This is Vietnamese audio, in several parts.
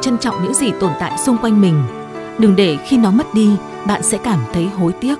trân trọng những gì tồn tại xung quanh mình. Đừng để khi nó mất đi, bạn sẽ cảm thấy hối tiếc.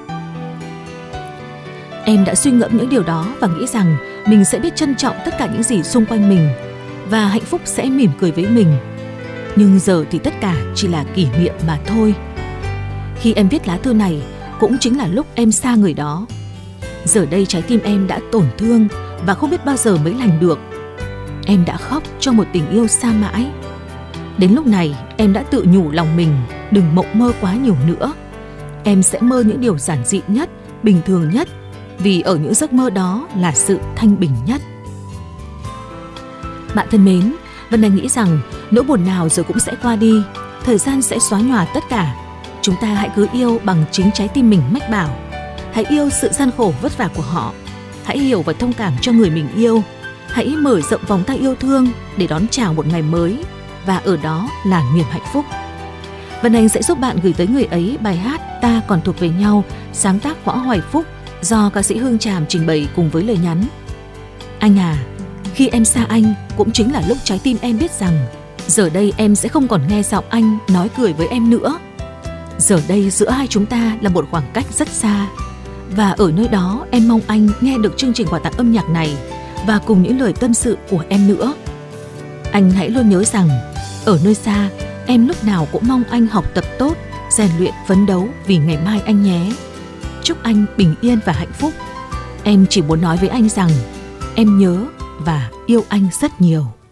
Em đã suy ngẫm những điều đó và nghĩ rằng mình sẽ biết trân trọng tất cả những gì xung quanh mình và hạnh phúc sẽ mỉm cười với mình. Nhưng giờ thì tất cả chỉ là kỷ niệm mà thôi. Khi em viết lá thư này cũng chính là lúc em xa người đó. Giờ đây trái tim em đã tổn thương và không biết bao giờ mới lành được. Em đã khóc cho một tình yêu xa mãi. Đến lúc này em đã tự nhủ lòng mình đừng mộng mơ quá nhiều nữa. Em sẽ mơ những điều giản dị nhất, bình thường nhất, vì ở những giấc mơ đó là sự thanh bình nhất. Bạn thân mến, Vân Anh nghĩ rằng nỗi buồn nào rồi cũng sẽ qua đi, thời gian sẽ xóa nhòa tất cả. Chúng ta hãy cứ yêu bằng chính trái tim mình mách bảo. Hãy yêu sự gian khổ vất vả của họ. Hãy hiểu và thông cảm cho người mình yêu. Hãy mở rộng vòng tay yêu thương để đón chào một ngày mới, và ở đó là niềm hạnh phúc. Vân Anh sẽ giúp bạn gửi tới người ấy bài hát Ta Còn Thuộc Về Nhau, sáng tác Võ Hoài Phúc, do ca sĩ Hương Tràm trình bày cùng với lời nhắn: Anh à, khi em xa anh cũng chính là lúc trái tim em biết rằng giờ đây em sẽ không còn nghe giọng anh nói cười với em nữa. Giờ đây giữa hai chúng ta là một khoảng cách rất xa, và ở nơi đó em mong anh nghe được chương trình quà tặng âm nhạc này và cùng những lời tâm sự của em nữa. Anh hãy luôn nhớ rằng ở nơi xa, em lúc nào cũng mong anh học tập tốt, rèn luyện phấn đấu vì ngày mai anh nhé. Chúc anh bình yên và hạnh phúc. Em chỉ muốn nói với anh rằng em nhớ và yêu anh rất nhiều.